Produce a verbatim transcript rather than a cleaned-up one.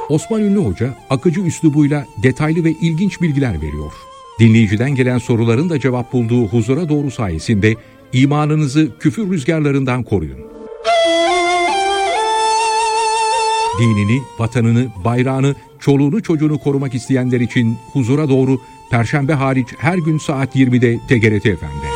Osman Ünlü Hoca akıcı üslubuyla detaylı ve ilginç bilgiler veriyor. Dinleyiciden gelen soruların da cevap bulduğu Huzura Doğru sayesinde imanınızı küfür rüzgarlarından koruyun. Dinini, vatanını, bayrağını, çoluğunu çocuğunu korumak isteyenler için Huzura Doğru, Perşembe hariç her gün saat yirmide T G R T F M'de.